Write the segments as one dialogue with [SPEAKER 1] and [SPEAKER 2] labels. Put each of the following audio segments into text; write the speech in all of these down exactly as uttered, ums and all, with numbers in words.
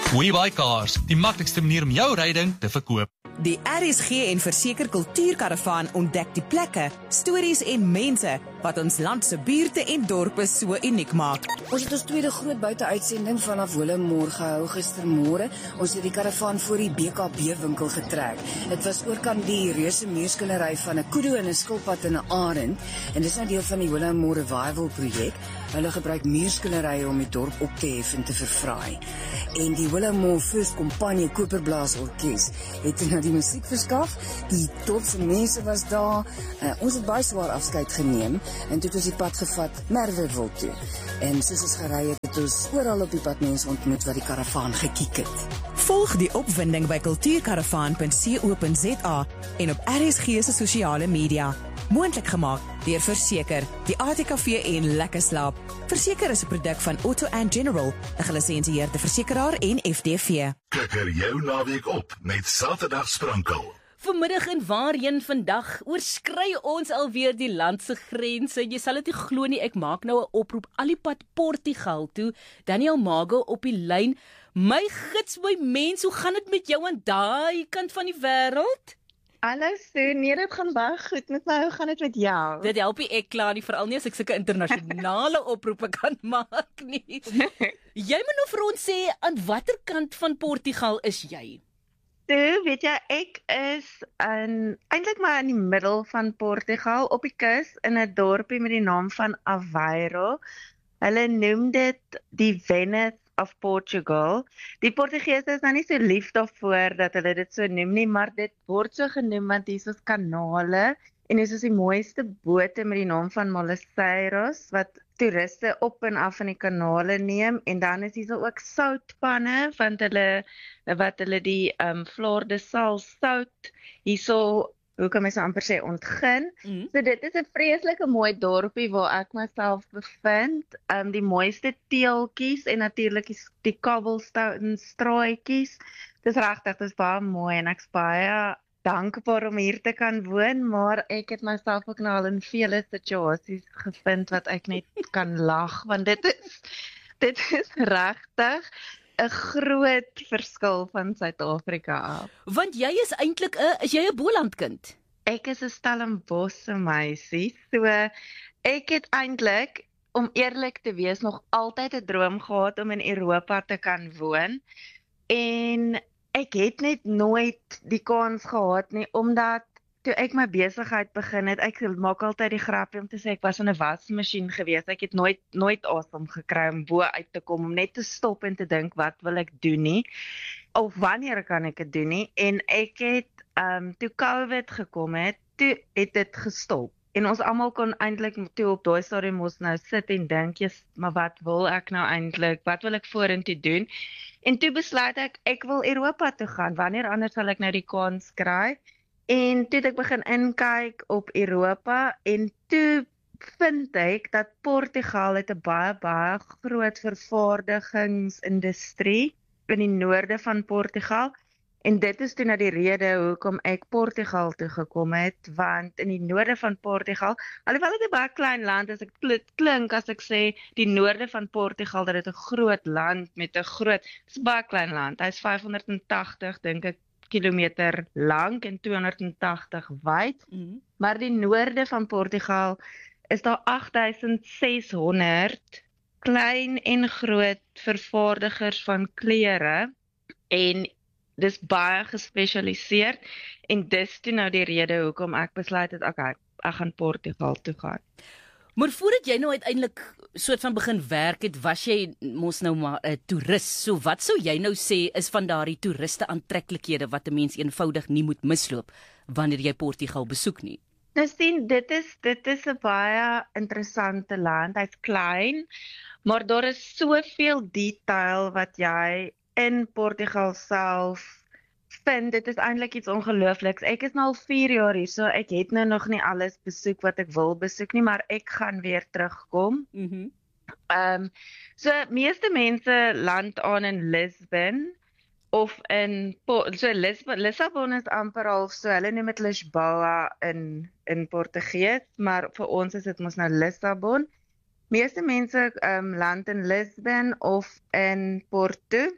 [SPEAKER 1] WeBuyCars, die maklikste manier om jou ryding te verkoop.
[SPEAKER 2] Die R S G en Verseker Kultuurkaravaan ontdek die plekke, stories en mense wat ons land se buurte en dorpe so uniek maak.
[SPEAKER 3] Ons het ons tweede groot buiteuitsending vanaf Willowmore gehou gistermôre. Ons het die karavaan voor die B K B winkel getrek. Dit was oorkant die reuse muurskillery van 'n kudu en 'n skilpad en 'n arend en dis nou deel van die Willowmore Revival projek. Hulle gebruik muurskillerye om die dorp op te hef en te verfraai. En die Willowmore First Compagnie Koperblaas Orkees het nou die musiek verskaf. Die dorpse mense was daar. Uh, ons het baie swaar afskeid geneem en toe het ons die pad gevat Merwewil toe. En soos ons gery het, het ons oral op die pad mense ontmoet wat die karavaan gekiek het.
[SPEAKER 2] Volg die opwinding by kultuurkaravaan punt co punt za en op R S G se sosiale media. Moontlik gemaak deur Verseker, die A T K V en Lekker Slaap. Verseker is 'n produk van Auto and General, 'n gelisensieerde versekeraar en F D V.
[SPEAKER 4] Kikker jou naweek op met Saterdag Sprankel.
[SPEAKER 5] Vanmiddag en waarheen vandag oorskry ons alweer die land se grense. Jy sal dit nie glo nie, ek maak nou 'n oproep al die pad Portugal toe. Daniel Mago op die lyn. My gids, my mens, hoe gaan dit met jou aan daai kant van die wêreld?
[SPEAKER 6] Hallo Sue, nee, dit gaan baie goed met my. Hoe gaan dit met jou?
[SPEAKER 5] Dit help nie ek klaar nie, veral nie as ek sulke internasionale oproepe kan maak nie. Jy moet nou vir ons sê, aan watter kant van Portugal is jy?
[SPEAKER 6] Toe, weet jy, ek is in, eintlik maar in die middel van Portugal, op die kus, in 'n dorpie met die naam van Aveiro. Hulle noem dit die Venice of Portugal. Die Portugese is nou nie so lief daarvoor dat hulle dit so noem nie, maar dit word so genoem want hier is kanale en hier is die mooiste bote met die naam van Malaceiros wat toeriste op en af van die kanale neem, en dan is hier ook soutpanne want hulle wat hulle die um, Flor de Sal sout hierso, hoe kan my so amper sê, ontgin. Mm. So dit is 'n vreeslike mooi dorpie waar ek myself bevind. Um, die mooiste teeltjies en natuurlik die, die cobblestone straatjies. Dis regtig, dis baie mooi en ek's baie dankbaar om hier te kan woon, maar ek het myself ook nou al in vele situasies gevind wat ek net kan lag, want dit is dit is regtig 'n groot verskil van Suid-Afrika af.
[SPEAKER 5] Want jy is eintlik 'n is jy 'n Bolandkind?
[SPEAKER 6] Ek is 'n Stellenbosse meisie. So ek het eintlik, om eerlik te wees, nog altyd 'n droom gehad om in Europa te kan woon. En ek het net nooit die kans gehad nie, omdat toe ek my besigheid begin het, ek maak altyd die grapie om te sê ek was in 'n wasmasjien gewees. Ek het nooit nooit asem gekry om bo uit te kom, om net te stop en te dink wat wil ek doen nie, of wanneer kan ek dit doen nie. En ek het um, toe COVID gekom het, toe het dit gestop. En ons almal kon eintlik toe op daai stadium ons nou sit en dink, yes, maar wat wil ek nou eintlik? Wat wil ek vorentoe doen? En toe besluit ek ek wil Europa toe gaan. Wanneer anders sal ek nou die kans kry? En toe het ek begin inkyk op Europa en toe vind ek dat Portugal het 'n baie baie groot vervaardigingsindustrie in die noorde van Portugal. En dit is toe nou die rede hoekom ek Portugal toe gekom het, want in die noorde van Portugal, alhoewel dit 'n baie klein land is, ek klink as ek sê die noorde van Portugal dat dit 'n groot land met 'n groot, dit is 'n baie klein land. Hy's vyfhonderdtagtig dink ek kilometer lank en tweehonderdtagtig wyd. Mm. Maar die noorde van Portugal is daar agt duisend ses honderd klein en groot vervaardigers van klere en dis baie gespesialiseer en dis toe nou die rede hoekom ek besluit het okay, ek gaan Portugal toe gaan.
[SPEAKER 5] Maar voordat jy nou uiteindelik soort van begin werk het, was jy mos nou maar 'n toerist. So wat sou jy nou sê is van daardie toeriste aantreklikhede wat 'n mens eenvoudig nie moet misloop wanneer jy Portugal besoek nie?
[SPEAKER 6] Nou sien, dit is dit is 'n baie interessante land. Hy's klein, maar daar is soveel detail wat jy in Portugal self vind. Dit is eintlik iets ongeloofliks. Ek is nou al vier jaar hier, so ek het nou nog nie alles besoek wat ek wil besoek nie, maar ek gaan weer terugkom. Mhm. Mm um, so meeste mense land aan in Lisbon of in so Lisbon, Lissabon is amper half so, hulle noem dit Lisboa in in Portugees, maar vir ons is dit mos nou Lissabon. Meeste mense um, land in Lisbon of in Porto.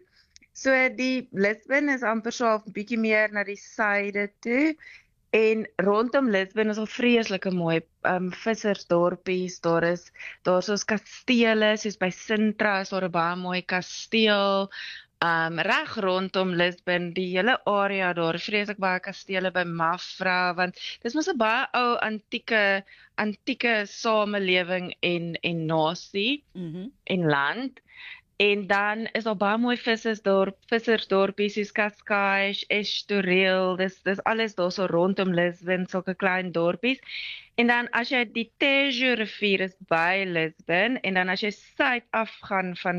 [SPEAKER 6] So die Lisbon is amper so 'n bietjie meer na die suide toe. En rondom Lisbon is al vreeslike mooi um, vissersdorpies, daar is daar soos kastele, soos by Sintra is daar 'n baie mooi kasteel, um, reg rondom Lisbon, die hele area daar, is vreeslik baie kastele by Mafra, want dis mos 'n baie ou antieke antieke samelewing en en nasie
[SPEAKER 5] Mhm.
[SPEAKER 6] en land. En dan is daar baie mooi vissersdorp, vissersdorpies soos Cascais, Estoril, dis dis alles daar so rondom Lisbon, sulke klein dorpies. En dan as jy die Tejo rivier is by Lisbon en dan as jy suid af gaan van